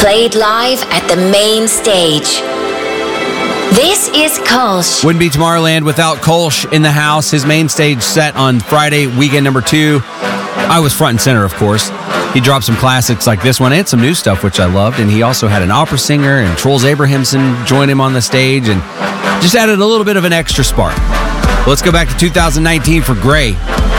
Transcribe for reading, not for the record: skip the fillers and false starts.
Played live at the main stage. This is Kolsch. Wouldn't be Tomorrowland without Kolsch in the house. His main stage set on Friday, weekend number 2. I was front and center, of course. He dropped some classics like this one and some new stuff, which I loved. And he also had an opera singer and Troels Abrahamson join him on the stage and just added a little bit of an extra spark. Let's go back to 2019 for Gray.